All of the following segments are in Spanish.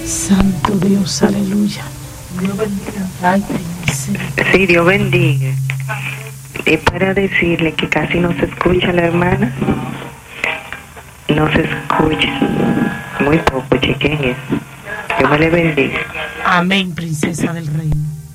Santo Dios, aleluya. Dios bendiga. Ay, sí, Dios bendiga. Es para decirle que casi no se escucha la hermana. No se escucha. Muy poco, chequen eso. Dios me le bendiga. Amén, princesa del reino.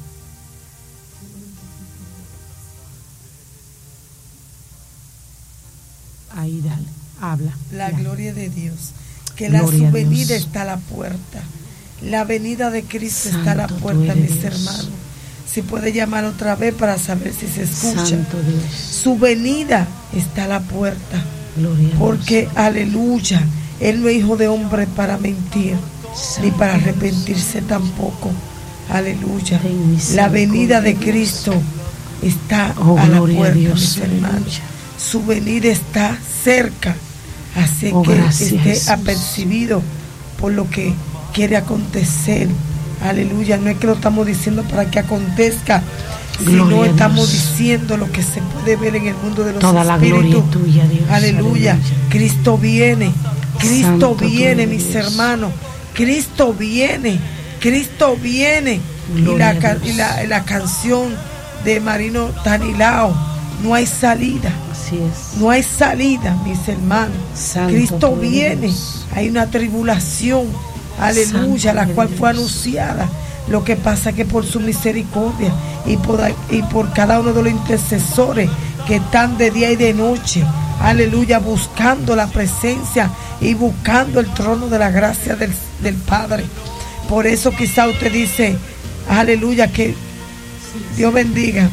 Ahí, dale, habla. La ya. gloria de Dios. Que Gloria su venida Dios. está a la puerta. La venida de Cristo Santo está a la tú puerta, eres mis Dios. hermanos. Si puede llamar otra vez para saber si se escucha. Santo Dios. Su venida está a la puerta. Gloria a Porque, Dios. aleluya, Él no es hijo de hombre para mentir, ni Santo para Dios. arrepentirse tampoco. Aleluya. Ten misericordia, La venida de Dios. Cristo está Oh, a la gloria a puerta, Dios, mis hermanos. aleluya. Su venida está cerca. Así Oh, que gracias, esté Jesús. apercibido por lo que quiere acontecer. Aleluya. No es que lo estamos diciendo para que acontezca, Gloria sino a estamos Dios. diciendo lo que se puede ver en el mundo de los Toda la gloria espíritus. es tuya, Dios. Aleluya. Cristo viene. Cristo Santo tú viene, eres mis Dios. hermanos. Cristo viene. Cristo viene. Gloria a Y Dios. la canción de Marino Tanilao, no hay salida. Así es. No hay salida, mis hermanos. Santo Cristo tú eres viene. Dios. Hay una tribulación. Aleluya, Santo la cual eres fue Dios. anunciada. Lo que pasa es que por su misericordia y por cada uno de los intercesores que están de día y de noche, aleluya, buscando la presencia y buscando el trono de la gracia del Padre. Por eso quizá usted dice, aleluya, que Dios bendiga.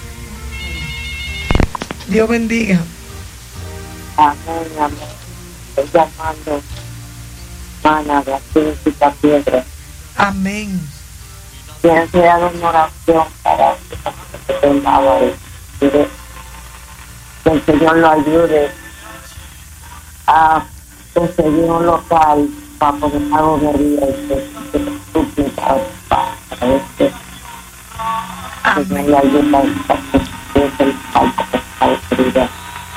Dios bendiga. Amén, amén. Estoy llamando, hermana, de aquí de Cita Piedra. Amén. Quiero crear una oración para que el Padre, que el Señor lo ayude a conseguir un local para poder una gobernaría y que súplica para este Señor le ayuda a que el falta de autoridad.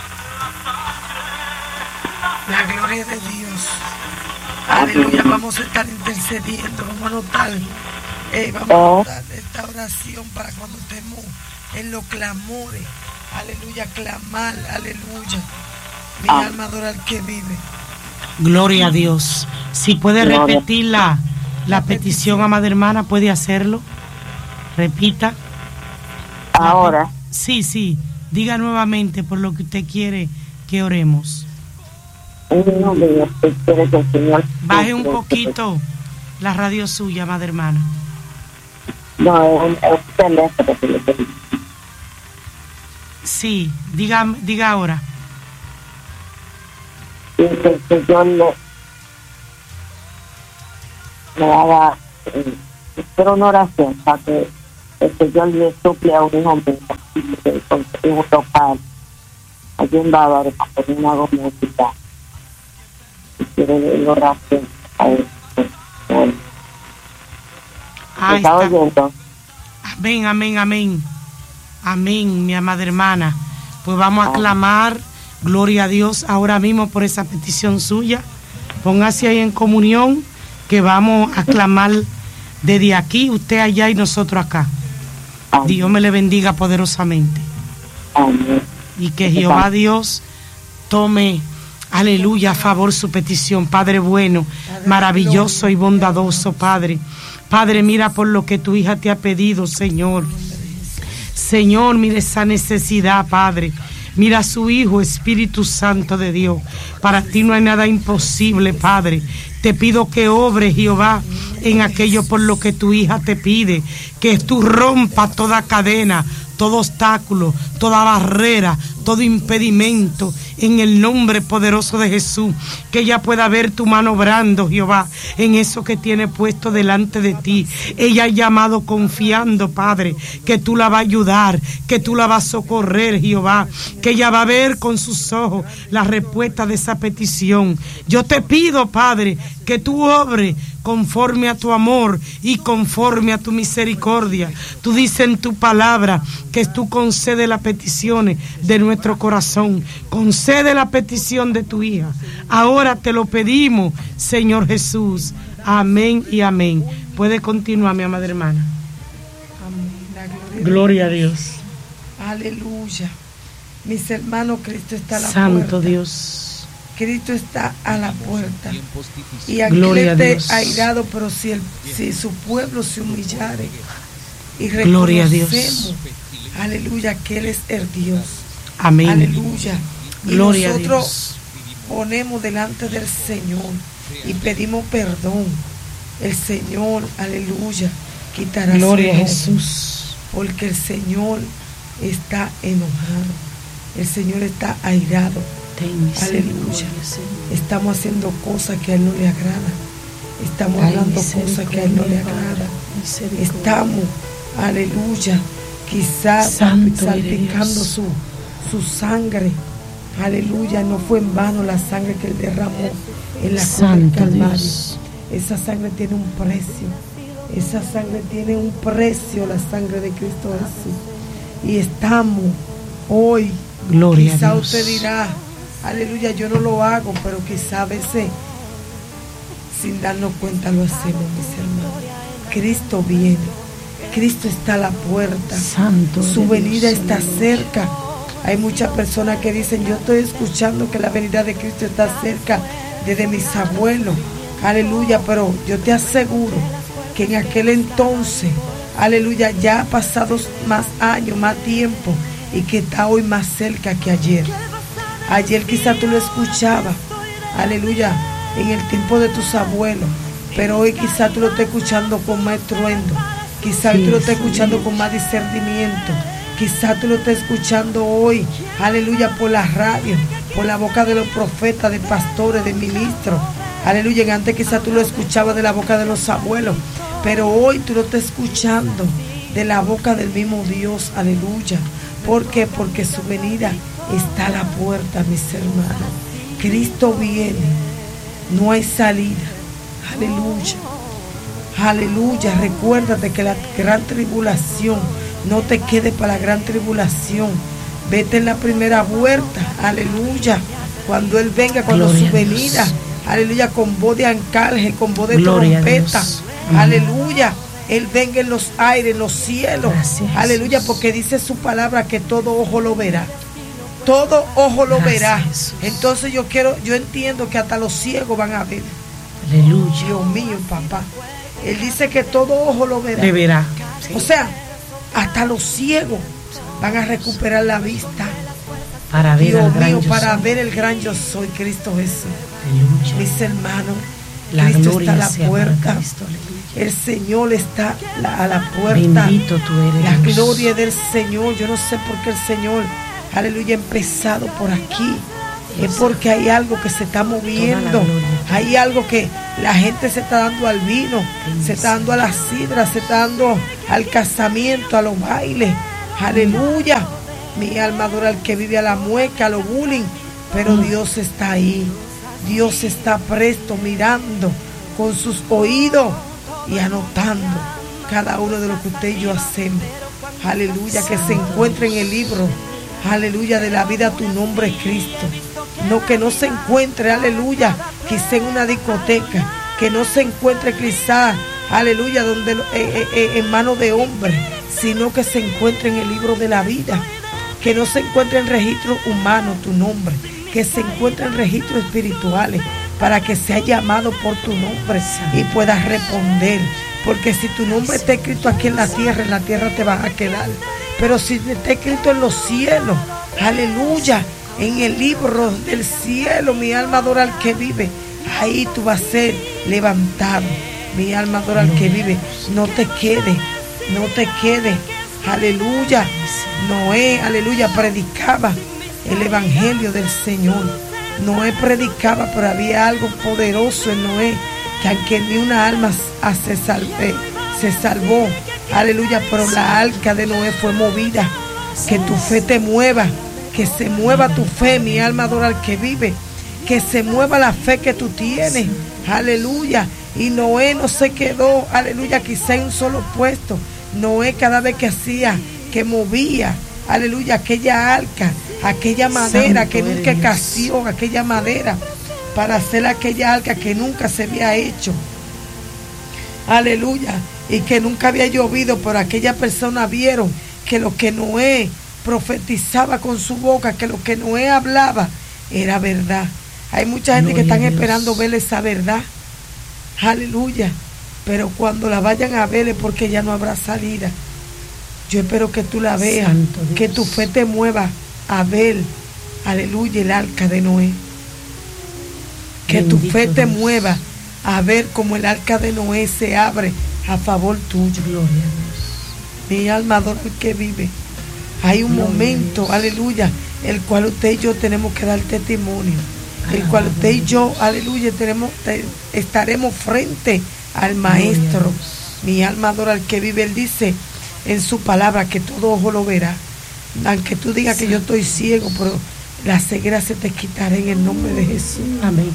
La gloria de Dios. Aleluya. Vamos a estar intercediendo. Vamos a anotar. Vamos a anotar esta oración para cuando estemos en los clamores. Aleluya. Clamar. Aleluya. Mi alma adora al que vive. Gloria a Dios. Si puede Gloria. repetir la petición, amada hermana, puede hacerlo. Repita. Ahora, Sí, sí. Diga nuevamente por lo que usted quiere que oremos. en el nombre de Dios, quiere que el Señor Baje un poquito la radio suya, amada hermana. No, es un teléfono que le pedí. Sí, diga ahora. Y que el Señor le haga pero una oración para que el Señor le suple a un hijo mío y que consiga un local allí en Bávaro para poner una música y quiere la oración a él. Ahí ¿Está está. oyendo? Amén, amén, amén. Amén, mi amada hermana. Pues vamos a clamar, gloria a Dios, ahora mismo por esa petición suya. Póngase ahí en comunión, que vamos a clamar desde aquí, usted allá y nosotros acá. Dios me le bendiga poderosamente. Amén. Y que Jehová Dios tome, aleluya, a favor su petición. Padre bueno, maravilloso y bondadoso, Padre. Padre, mira por lo que tu hija te ha pedido, Señor. Señor, mira esa necesidad, Padre. Mira a su Hijo, Espíritu Santo de Dios. Para ti no hay nada imposible, Padre. Te pido que obres, Jehová, en aquello por lo que tu hija te pide. Que tú rompas toda cadena, todo obstáculo, toda barrera, todo impedimento, en el nombre poderoso de Jesús. Que ella pueda ver tu mano obrando, Jehová, en eso que tiene puesto delante de ti. Ella ha llamado confiando, Padre, que tú la vas a ayudar, que tú la vas a socorrer, Jehová, que ella va a ver con sus ojos la respuesta de esa petición. Yo te pido, Padre, que tú obres conforme a tu amor y conforme a tu misericordia. Tú dices en tu palabra que tú concedes las peticiones de nuestro corazón. Concede la petición de tu hija. Ahora te lo pedimos, Señor Jesús. Amén y amén. Puede continuar, mi amada hermana. Amén. Gloria a Dios. Aleluya. Mis hermanos, Cristo está a la Santo puerta. Dios. Cristo está a la puerta. Y aquí Gloria a esté Dios. airado, pero si su pueblo se humillare y Gloria a Dios. reconocemos, aleluya, que Él es el Dios. Amén. Aleluya. Y Gloria a nosotros Dios. ponemos delante del Señor y pedimos perdón. El Señor, aleluya, quitará Gloria a su enojo, Jesús. porque el Señor está enojado. El Señor está airado. Aleluya. Estamos haciendo cosas que a Él no le agrada. Estamos hablando cosas que a Él no le agrada. Estamos, aleluya, quizás salpicando su sangre. Aleluya, no fue en vano la sangre que Él derramó en la cruz del Calvario. Esa sangre tiene un precio. Esa sangre tiene un precio, la sangre de Cristo Jesús. Y estamos hoy, Gloria quizá a Dios. usted dirá, aleluya, yo no lo hago, pero quizá a veces sin darnos cuenta lo hacemos, mis hermanos. Cristo viene, Cristo está a la puerta, Santo su de venida Dios, está aleluya. cerca. Hay muchas personas que dicen, yo estoy escuchando que la venida de Cristo está cerca desde mis abuelos, aleluya, pero yo te aseguro que en aquel entonces, aleluya, ya ha pasado más años, más tiempo, y que está hoy más cerca que ayer. Ayer quizá tú lo escuchabas, aleluya, en el tiempo de tus abuelos, pero hoy quizá tú lo estás escuchando con más estruendo, quizá hoy tú lo estás escuchando con más discernimiento, quizá tú lo estás escuchando hoy, aleluya, por la radio, por la boca de los profetas, de pastores, de ministros, aleluya. En antes quizá tú lo escuchabas de la boca de los abuelos, pero hoy tú lo estás escuchando de la boca del mismo Dios, aleluya. ¿Por qué? Porque su venida está a la puerta, mis hermanos. Cristo viene, no hay salida, aleluya. Aleluya, recuérdate que la gran tribulación, no te quedes para la gran tribulación. Vete en la primera vuelta, aleluya. Cuando Él venga, cuando Gloria su a venida, Dios. aleluya, con voz de arcángel, con voz de Gloria a trompeta, Dios. aleluya. Él venga en los aires, en los cielos, Gracias, aleluya, Jesús. porque dice su palabra que todo ojo lo verá. Todo ojo lo Gracias, verá. Jesús. Entonces yo entiendo que hasta los ciegos van a ver. Aleluya. Dios mío, papá. Él dice que todo ojo lo verá. Le verá. O sea, hasta los ciegos van a recuperar la vista. Para ver al Dios gran mío, yo para soy. ver el gran yo soy, Cristo Jesús. Aleluya. Mis hermanos, La Cristo gloria está a sea la para puerta. Cristo. Aleluya. El Señor está a la puerta. Bendito tú eres, La Dios. gloria del Señor. Yo no sé por qué el Señor, aleluya, ha empezado por aquí. Es porque hay algo que se está moviendo. Toda la gloria. Hay algo que la gente se está dando al vino, se está dando a la sidra, se está dando al casamiento, a los bailes. Aleluya. Mi alma adora al que vive a la mueca, a los bullying. Pero Dios está ahí. Dios está presto, mirando con sus oídos y anotando cada uno de lo que usted y yo hacemos. Aleluya, que se encuentre en el libro, aleluya, de la vida. Tu nombre es Cristo. No, que no se encuentre, aleluya, quizá en una discoteca, que no se encuentre quizá, aleluya, donde en manos de hombres, sino que se encuentre en el libro de la vida. Que no se encuentre en registros humanos tu nombre, que se encuentre en registros espirituales, para que sea llamado por tu nombre y puedas responder. Porque si tu nombre está escrito aquí en la tierra te vas a quedar. Pero si está escrito en los cielos, aleluya, en el libro del cielo, mi alma adora al que vive. Ahí tú vas a ser levantado. Mi alma adora al que vive. No te quedes, no te quedes. Aleluya. Noé, aleluya, predicaba el evangelio del Señor. Noé predicaba, pero había algo poderoso en Noé, que aunque ni una alma se salvó, aleluya, pero la arca de Noé fue movida. Que tu fe te mueva, que se mueva tu fe, mi alma adora al que vive, que se mueva la fe que tú tienes, aleluya. Y Noé no se quedó, aleluya, quizá en un solo puesto. Noé cada vez que hacía, que movía, aleluya, aquella arca, aquella madera Santo que nunca eres. casió, aquella madera para hacer aquella arca que nunca se había hecho. aleluya, y que nunca había llovido, pero aquellas personas vieron que lo que Noé profetizaba con su boca, que lo que Noé hablaba era verdad. Hay mucha gente que están esperando ver esa verdad, aleluya, pero cuando la vayan a ver es porque ya no habrá salida. Yo espero que tú la veas, que tu fe te mueva a ver, aleluya, el arca de Noé. Que tu fe te mueva a ver cómo el arca de Noé se abre a favor tuyo. Gloria a Dios. Mi alma adora al que vive. Hay un momento, aleluya, el cual usted y yo tenemos que dar testimonio. El cual usted y yo, aleluya, estaremos frente al Maestro. Mi alma adora al que vive. Él dice en su palabra que todo ojo lo verá. Aunque tú digas que yo estoy ciego, pero la ceguera se te quitará en el nombre de Jesús. Amén.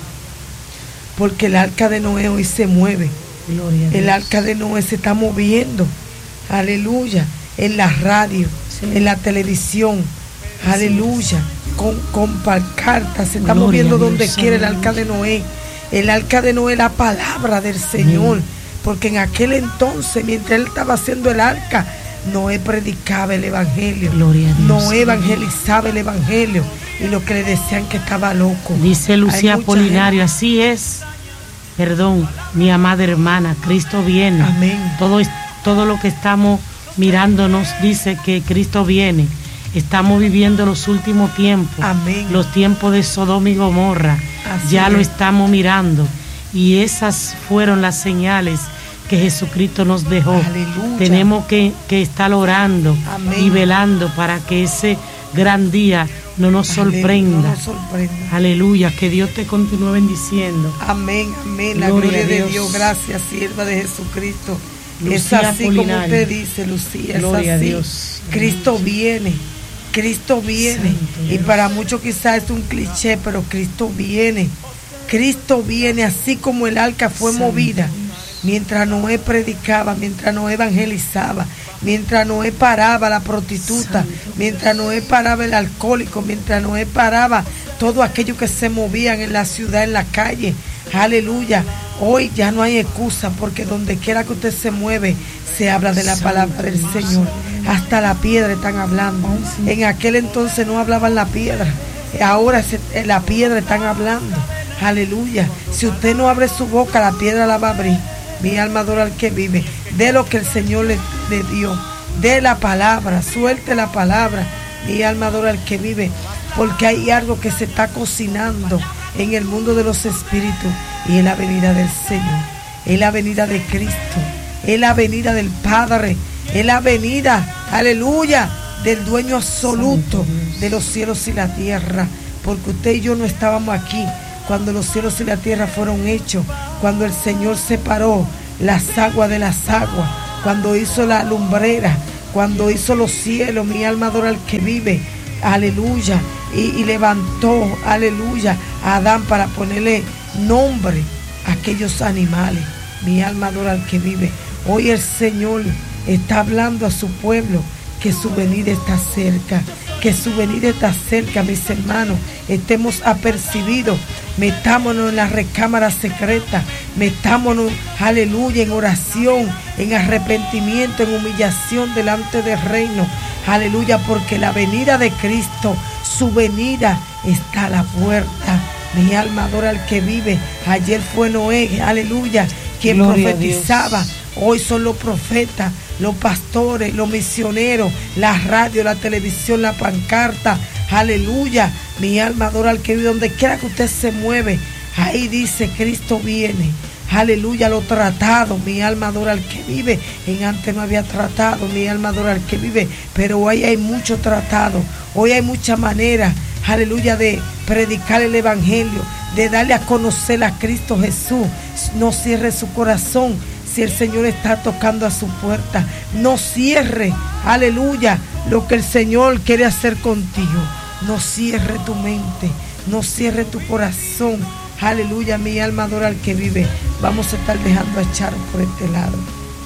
Porque el arca de Noé hoy se mueve. Gloria a Dios. El arca de Noé se está moviendo. Aleluya. En la radio, en la televisión. Aleluya. Con pancartas. Se está moviendo donde quiera el arca de Noé. El arca de Noé es la palabra del Señor. Porque en aquel entonces, mientras él estaba haciendo el arca, Noé predicaba el evangelio. Gloria a Dios. Noé evangelizaba el evangelio. Y lo que le decían que estaba loco. Dice Lucía Apolinario, así es. Perdón, mi amada hermana, Cristo viene. Amén. Todo lo que estamos mirando nos dice que Cristo viene. Estamos viviendo los últimos tiempos. Amén. Los tiempos de Sodoma y Gomorra. Así ya es. lo estamos mirando. Y esas fueron las señales que Jesucristo nos dejó. Aleluya. Tenemos que estar orando. Amén. Y velando para que ese gran día no nos sorprenda. No nos sorprenda. Aleluya, que Dios te continúe bendiciendo. Amén, amén. La Gloria gloria a de Dios. Dios. Gracias, sierva de Jesucristo. Lucía es así Apolinario. como usted dice, Lucía. Gloria a es así. Dios. Cristo viene. Cristo viene. Santo Y Dios. para muchos quizás es un cliché, pero Cristo viene. Cristo viene, así como el arca fue Santo movida. Mientras Noé predicaba, mientras Noé evangelizaba, mientras Noé paraba a la prostituta, Santo. mientras Noé paraba el alcohólico, mientras Noé paraba todo aquello que se movían en la ciudad, en la calle. Aleluya. Hoy ya no hay excusa, porque donde quiera que usted se mueve, se habla de la Santo palabra del Dios. Señor. Hasta la piedra están hablando. En aquel entonces no hablaban la piedra. Ahora la piedra están hablando. Aleluya. Si usted no abre su boca, la piedra la va a abrir. Mi alma adora al que vive. De lo que el Señor le dio. De la palabra. Suelte la palabra. Mi alma adora al que vive. Porque hay algo que se está cocinando en el mundo de los espíritus. Y es la venida del Señor. Es la venida de Cristo. Es la venida del Padre. Es la venida, aleluya, del dueño absoluto de los cielos y la tierra. Porque usted y yo no estábamos aquí cuando los cielos y la tierra fueron hechos, cuando el Señor separó las aguas de las aguas, cuando hizo la lumbrera, cuando hizo los cielos. Mi alma adora al que vive, aleluya, y levantó, aleluya, a Adán para ponerle nombre a aquellos animales. Mi alma adora al que vive. Hoy el Señor está hablando a su pueblo que su venida está cerca, que su venida está cerca, mis hermanos. Estemos apercibidos, metámonos en la recámara secreta, metámonos, aleluya, en oración, en arrepentimiento, en humillación delante del reino, aleluya, porque la venida de Cristo, su venida está a la puerta. Mi alma adora al que vive. Ayer fue Noé, aleluya, quien Gloria profetizaba. Hoy son los profetas, los pastores, los misioneros, la radio, la televisión, la pancarta. Aleluya. Mi alma adora al que vive. Donde quiera que usted se mueve, ahí dice Cristo viene. Aleluya, lo tratado. Mi alma adora al que vive. En antes no había tratado. Mi alma adora al que vive. Pero hoy hay mucho tratado. Hoy hay mucha manera, aleluya, de predicar el evangelio, de darle a conocer a Cristo Jesús. No cierre su corazón. Si el Señor está tocando a su puerta, no cierre, aleluya, lo que el Señor quiere hacer contigo. No cierre tu mente, no cierre tu corazón. Aleluya, mi alma adora al que vive. Vamos a estar dejando a Charo por este lado.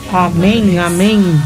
Amén, amén.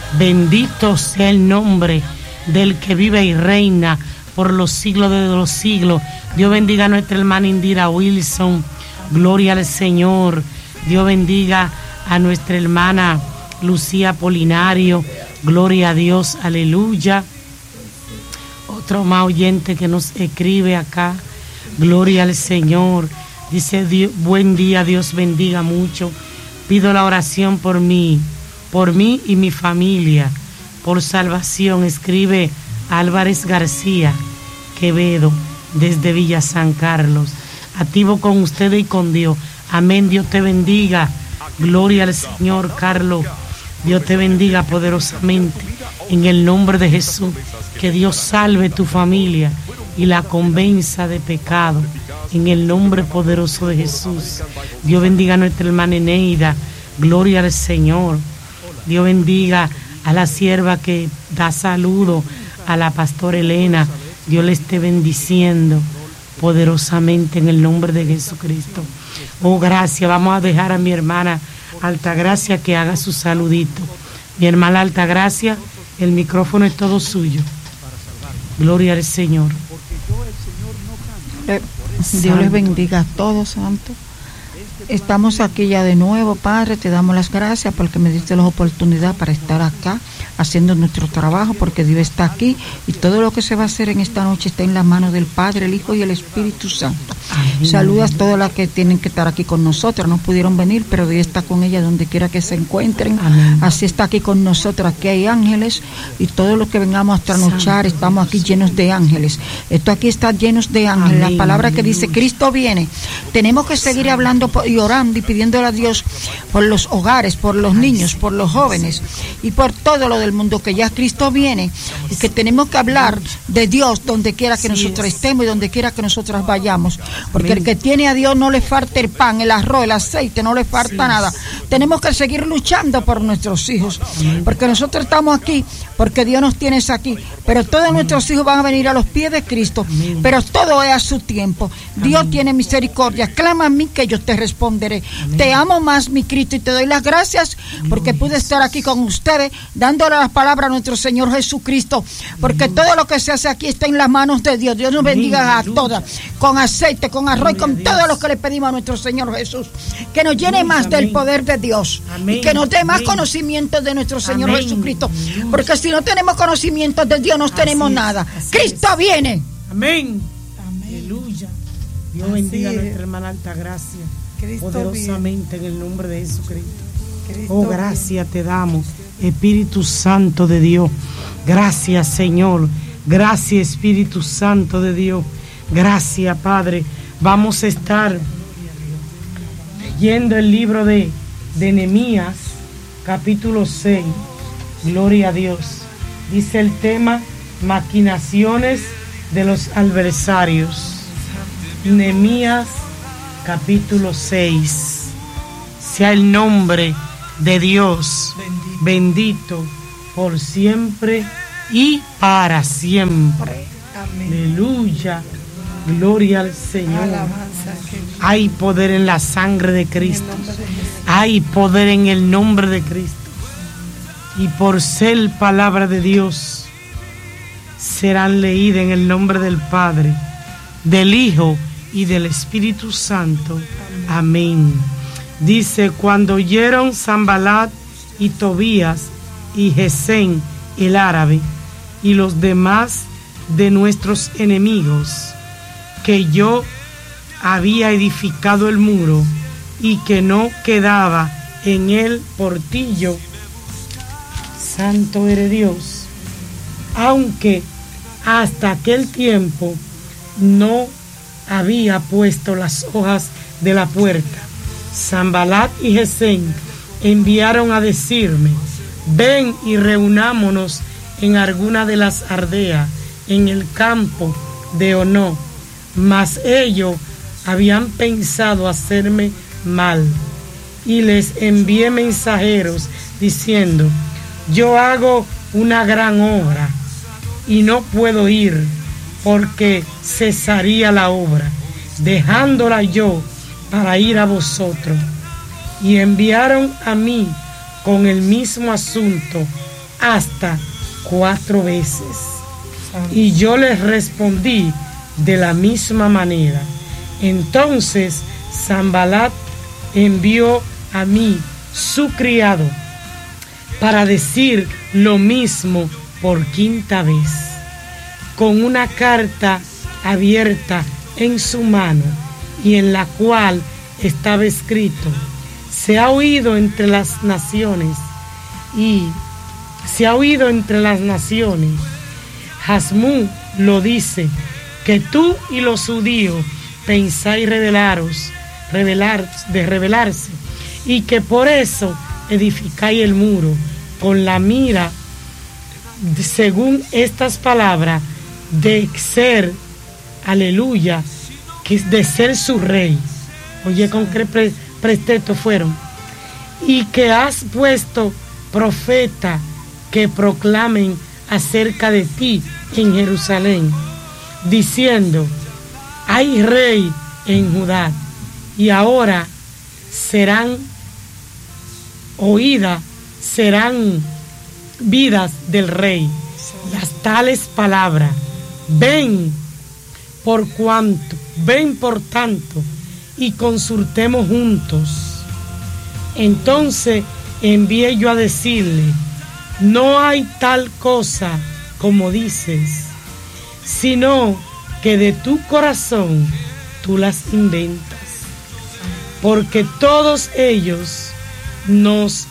Bendito sea el nombre del que vive y reina por los siglos de los siglos. Dios bendiga a nuestra hermana Indira Wilson. Gloria al Señor. Dios bendiga a nuestra hermana Lucía Polinario, gloria a Dios, aleluya. Otro más oyente que nos escribe acá, gloria al Señor, dice: buen día, Dios bendiga mucho, pido la oración por mí y mi familia, por salvación. Escribe Álvarez García Quevedo desde Villa San Carlos. Activo con ustedes y con Dios. Amén. Dios te bendiga. Gloria al Señor, Carlos. Dios te bendiga poderosamente. En el nombre de Jesús. Que Dios salve tu familia y la convenza de pecado. En el nombre poderoso de Jesús. Dios bendiga a nuestra hermana Eneida. Gloria al Señor. Dios bendiga a la sierva que da saludo, a la pastora Elena. Dios le esté bendiciendo poderosamente en el nombre de Jesucristo. Oh, gracias. Vamos a dejar a mi hermana Altagracia que haga su saludito. Mi hermana Altagracia, el micrófono es todo suyo. Gloria al Señor. Dios les bendiga a todos, santos. Estamos aquí ya de nuevo, Padre. Te damos las gracias porque me diste la oportunidad para estar acá haciendo nuestro trabajo, porque Dios está aquí y todo lo que se va a hacer en esta noche está en las manos del Padre, el Hijo y el Espíritu Santo. Amén. Saludas a todas las que tienen que estar aquí con nosotros. No pudieron venir, pero Dios está con ellas donde quiera que se encuentren. Amén. Así está aquí con nosotros. Aquí hay ángeles y todos los que vengamos a trasnochar estamos aquí llenos de ángeles. Esto aquí está llenos de ángeles. Amén. La palabra que dice Cristo viene. Tenemos que seguir hablando y orando y pidiéndole a Dios por los hogares, por los niños, por los jóvenes y por todo lo del mundo, que ya Cristo viene y que tenemos que hablar de Dios donde quiera que nosotros estemos y donde quiera que nosotros vayamos, porque el que tiene a Dios no le falta el pan, el arroz, el aceite, no le falta nada. Tenemos que seguir luchando por nuestros hijos, porque nosotros estamos aquí porque Dios nos tiene aquí, pero todos nuestros hijos van a venir a los pies de Cristo, pero todo es a su tiempo. Dios tiene misericordia. Clama a mí que yo te responderé. Te amo más, mi Cristo, y te doy las gracias porque pude estar aquí con ustedes dándole las palabras a nuestro Señor Jesucristo, porque todo lo que se hace aquí está en las manos de Dios. Dios nos bendiga a todas, con aceite, con arroz y con todo lo que le pedimos a nuestro Señor Jesús, que nos llene más del poder de Dios y que nos dé más conocimiento de nuestro Señor Jesucristo, porque si no tenemos conocimiento de Dios no tenemos nada. Cristo viene. Amén. Aleluya. Dios bendiga a nuestra hermana Altagracia poderosamente en el nombre de Jesucristo. Oh, gracias te damos, Espíritu Santo de Dios. Gracias, Señor. Gracias, Espíritu Santo de Dios. Gracias, Padre. Vamos a estar leyendo el libro de Nehemías, capítulo 6. Gloria a Dios. Dice el tema: maquinaciones de los adversarios. Nehemías, capítulo 6. Sea el nombre de Dios bendito por siempre y para siempre. Amén. Aleluya. Gloria al Señor. Hay poder en la sangre de Cristo. Hay poder en el nombre de Cristo. Y por ser palabra de Dios, serán leídas en el nombre del Padre, del Hijo y del Espíritu Santo. Amén. Dice: cuando oyeron Sanbalat y Tobías y Gesem el árabe y los demás de nuestros enemigos, que yo había edificado el muro y que no quedaba en él portillo, santo eres Dios, aunque hasta aquel tiempo no había puesto las hojas de la puerta, Sanbalat y Gesem enviaron a decirme: ven y reunámonos en alguna de las aldeas en el campo de Ono. Mas ellos habían pensado hacerme mal, y les envié mensajeros diciendo: yo hago una gran obra y no puedo ir, porque cesaría la obra, dejándola yo para ir a vosotros. Y enviaron a mí con el mismo asunto hasta 4 veces. Y yo les respondí de la misma manera. Entonces Sanbalat envió a mí su criado, para decir lo mismo por quinta vez, con una carta abierta en su mano y en la cual estaba escrito: se ha oído entre las naciones, Hasmú lo dice, que tú y los judíos pensáis rebelarse, y que por eso edificáis el muro con la mira, según estas palabras, de ser, aleluya, que de ser su rey. Oye, con qué pretexto fueron. Y que has puesto profeta que proclamen acerca de ti en Jerusalén, diciendo: hay rey en Judá, y ahora serán vidas del rey las tales palabras. Ven por tanto, y consultemos juntos. Entonces envié yo a decirle: no hay tal cosa como dices, sino que de tu corazón tú las inventas. Porque todos ellos nos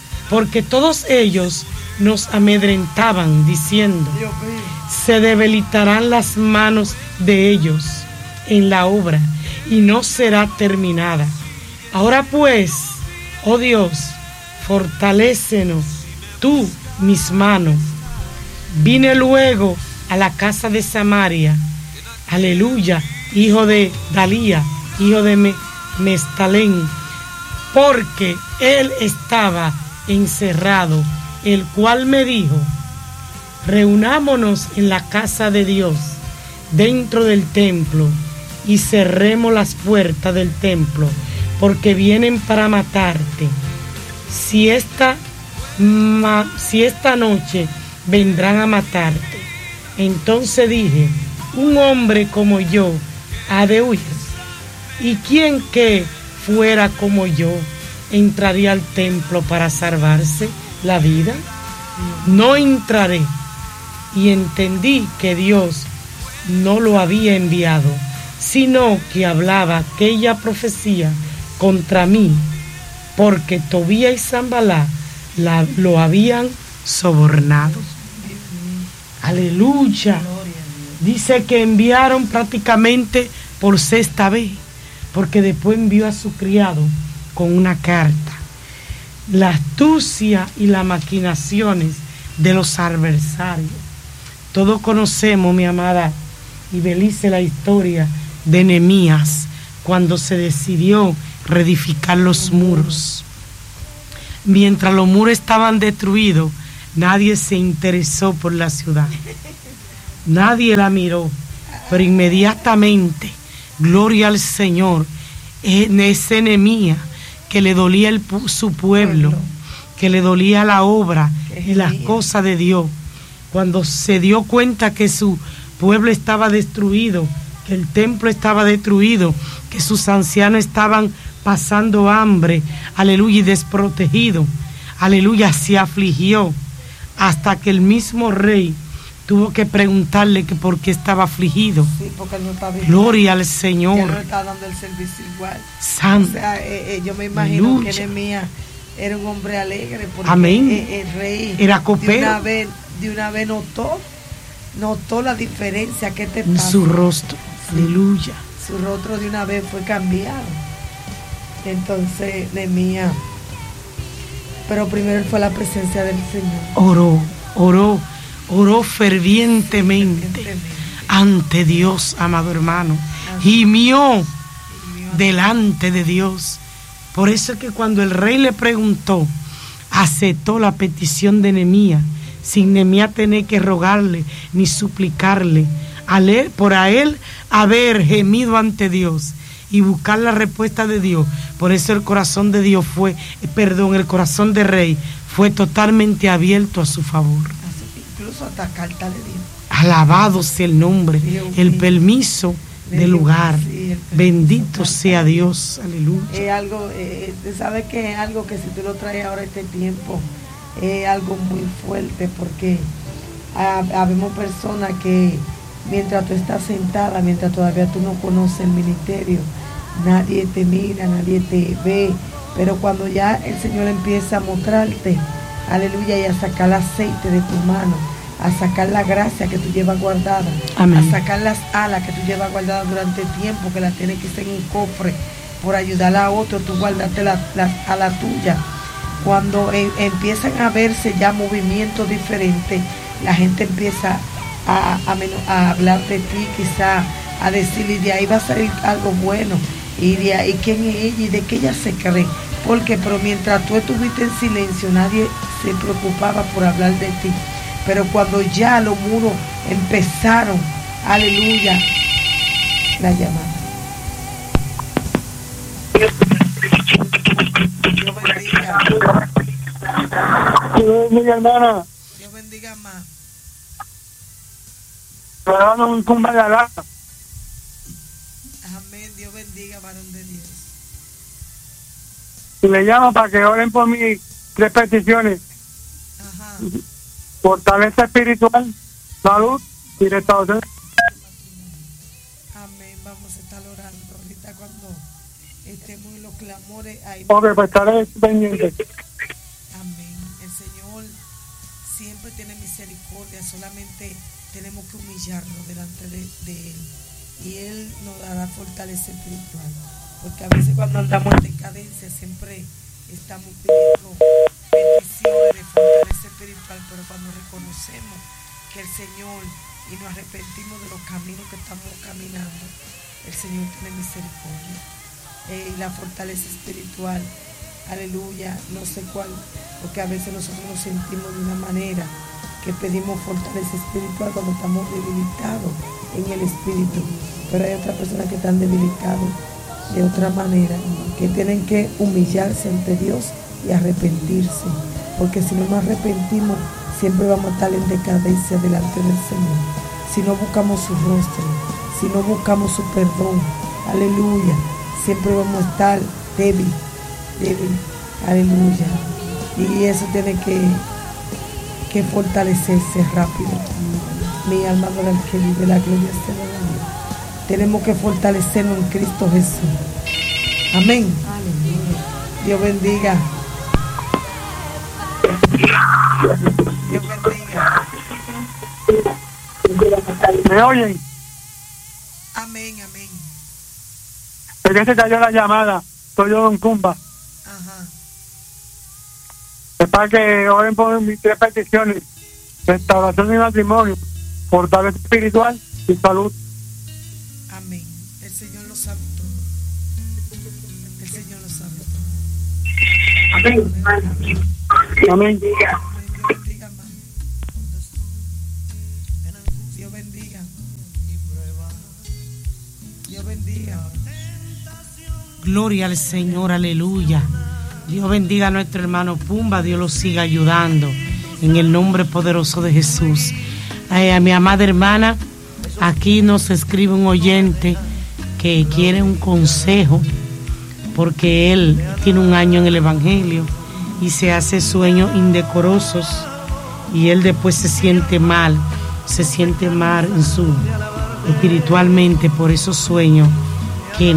amedrentaban, diciendo: se debilitarán las manos de ellos en la obra, y no será terminada. Ahora pues, oh Dios, fortalécenos tú mis manos. Vine luego a la casa de Samaria, aleluya, hijo de Dalía, hijo de Mestalén, porque él estaba encerrado, el cual me dijo: reunámonos en la casa de Dios, dentro del templo, y cerremos las puertas del templo, porque vienen para matarte. Si esta noche vendrán a matarte. Entonces dije: un hombre como yo ha de huir, y quien que fuera como yo entraría al templo para salvarse la vida. No entraré. Y entendí que Dios no lo había enviado, sino que hablaba aquella profecía contra mí, porque Tobías y Sanballat lo habían sobornado. Aleluya. Dice que enviaron prácticamente por sexta vez, porque después envió a su criado con una carta. La astucia y las maquinaciones de los adversarios. Todos conocemos, mi amada Ibelice, la historia de Nehemías cuando se decidió reedificar los muros. Mientras los muros estaban destruidos, nadie se interesó por la ciudad. Nadie la miró, pero inmediatamente, gloria al Señor, en ese Nehemías que le dolía su pueblo, que le dolía la obra y las cosas de Dios, cuando se dio cuenta que su pueblo estaba destruido, que el templo estaba destruido, que sus ancianos estaban pasando hambre, aleluya, y desprotegido, aleluya, se afligió, hasta que el mismo rey tuvo que preguntarle que por qué estaba afligido. Sí, porque él no está bien. Gloria al Señor. Él no está dando el servicio igual. Santo. O sea, yo me imagino que Nehemías era un hombre alegre, porque amén. El rey era copero. De una vez notó la diferencia que te pasa. Su rostro, sí. Aleluya. Su rostro de una vez fue cambiado. Entonces Nehemías, pero primero fue la presencia del Señor. Oró fervientemente ante Dios, amado hermano. Gimió delante de Dios. Por eso es que cuando el rey le preguntó, aceptó la petición de Nehemías, sin Nehemías tener que rogarle ni suplicarle, por a él haber gemido ante Dios y buscar la respuesta de Dios. Por eso el corazón de Dios el corazón del rey fue totalmente abierto a su favor. Incluso hasta carta le dio. Alabado sea el nombre, el permiso del lugar. Sí, Bendito sea Dios, aleluya. Es algo, ¿sabes qué? Es algo que si tú lo traes ahora este tiempo, es algo muy fuerte, porque habemos personas que mientras tú estás sentada, mientras todavía tú no conoces el ministerio, nadie te mira, nadie te ve, pero cuando ya el Señor empieza a mostrarte, aleluya, y a sacar el aceite de tu mano, a sacar la gracia que tú llevas guardada, amén, a sacar las alas que tú llevas guardadas durante tiempo, que las tienes que estar en un cofre por ayudar a otro, tú guardarte las alas tuyas. Cuando empiezan a verse ya movimientos diferentes, la gente empieza a hablar de ti, quizá a decir, y de ahí va a salir algo bueno, y de ahí quién es ella y de qué ella se cree, porque pero mientras tú estuviste en silencio, nadie se preocupaba por hablar de ti, pero cuando ya los muros empezaron, aleluya, la llamada. Dios bendiga. Dios bendiga, hermana. Dios bendiga más. Dando un tumba de alada. Amén. Dios bendiga, varón de Dios. Y le llamo para que oren por mis 3 peticiones. Ajá. Fortaleza espiritual, salud y restauración. Amén. Vamos a estar orando ahorita cuando estemos en los clamores. Ahí. Ok, pues estaré pendiente. Amén. El Señor siempre tiene misericordia, solamente tenemos que humillarnos delante de Él, y Él nos dará fortaleza espiritual, porque a veces cuando andamos en decadencia siempre estamos pidiendo peticiones de fortaleza espiritual, pero cuando reconocemos que el Señor y nos arrepentimos de los caminos que estamos caminando, el Señor tiene misericordia. Y la fortaleza espiritual, aleluya, no sé cuál, porque a veces nosotros nos sentimos de una manera que pedimos fortaleza espiritual cuando estamos debilitados en el espíritu, pero hay otras personas que están debilitados de otra manera, que tienen que humillarse ante Dios y arrepentirse, porque si no nos arrepentimos siempre vamos a estar en decadencia delante del Señor, si no buscamos su rostro, si no buscamos su perdón, aleluya, siempre vamos a estar débil, aleluya, y eso tiene que fortalecerse rápido. Mi alma adora al que vive, la gloria sea de Dios. Tenemos que fortalecernos en Cristo Jesús. Amén. Dios bendiga. Dios bendiga. ¿Me oyen? Amén, amén. Es que se cayó la llamada. Soy yo, Don Cumba. Ajá. Es para que oren por mis 3 peticiones: restauración y matrimonio, fortaleza espiritual y salud. Amén. El Señor lo sabe todo. El Señor lo sabe todo. Amén. Amén. Dios bendiga, hermano. Dios bendiga. Dios bendiga. Gloria al Señor, aleluya. Dios bendiga a nuestro hermano Pumba, Dios lo siga ayudando en el nombre poderoso de Jesús. A mi amada hermana, aquí nos escribe un oyente que quiere un consejo porque él tiene un año en el Evangelio y se hace sueños indecorosos y él después se siente mal en su espiritualmente por esos sueños que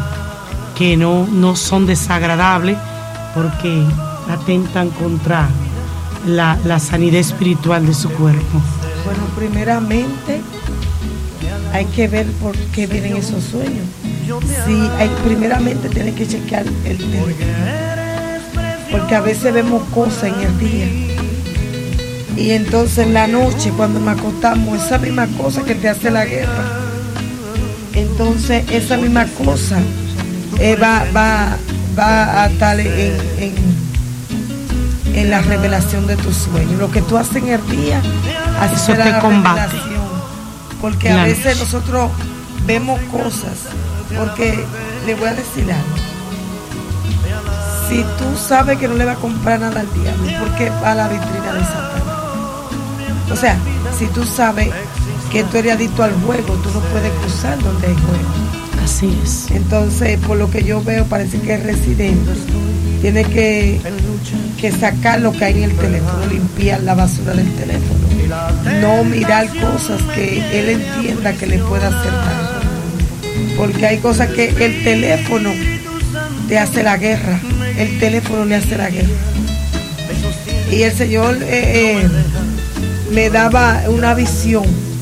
no son desagradables, porque atentan contra la sanidad espiritual de su cuerpo. Bueno, primeramente hay que ver por qué vienen esos sueños. Primeramente tiene que chequear el teléfono, porque a veces vemos cosas en el día y entonces en la noche cuando nos acostamos, esa misma cosa que te hace la guerra, entonces esa misma cosa va a estar en la revelación de tus sueños. Lo que tú haces en el día, así eso será te la combate. revelación. Porque a veces nosotros vemos cosas, porque le voy a decir algo. Si tú sabes que no le va a comprar nada al diablo, ¿por qué va a la vitrina de Satanás? O sea, si tú sabes que tú eres adicto al juego, tú no puedes cruzar donde hay juego. Así es. Entonces, por lo que yo veo, parece que el residente tiene que sacar lo que hay en el teléfono, limpiar la basura del teléfono, no mirar cosas que él entienda que le pueda hacer daño, porque hay cosas que el teléfono te hace la guerra, el teléfono le hace la guerra. Y el Señor me daba una visión